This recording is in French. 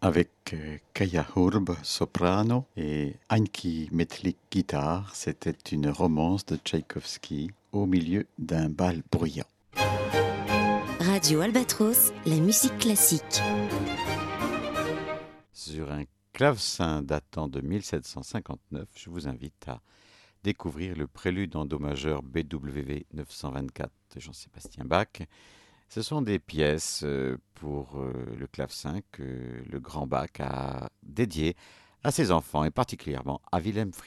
avec Kaya Hurb, soprano, et Anki Metlik, guitare. C'était une romance de Tchaïkovski au milieu d'un bal bruyant. Radio Albatros, la musique classique. Sur un clavecin datant de 1759, je vous invite à découvrir le prélude en do majeur BWV 924 de Jean-Sébastien Bach. Ce sont des pièces pour le clavecin que le grand Bach a dédiées à ses enfants et particulièrement à Wilhelm Friedrich.